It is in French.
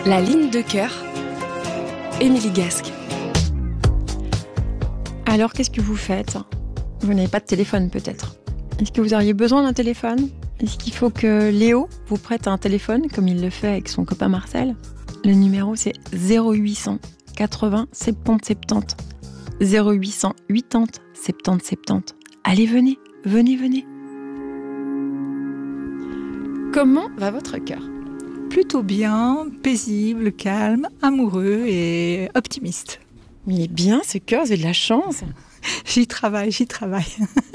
La ligne de cœur, Émilie Gasque. Alors, qu'est-ce que vous faites ? Vous n'avez pas de téléphone peut-être. Est-ce que vous auriez besoin d'un téléphone ? Est-ce qu'il faut que Léo vous prête un téléphone comme il le fait avec son copain Marcel ? Le numéro c'est 0800 80 70 70. 0800 80 70 70. Allez, venez. Comment va votre cœur ? Plutôt bien, paisible, calme, amoureux et optimiste. Il est bien ce cœur, vous avez de la chance. J'y travaille.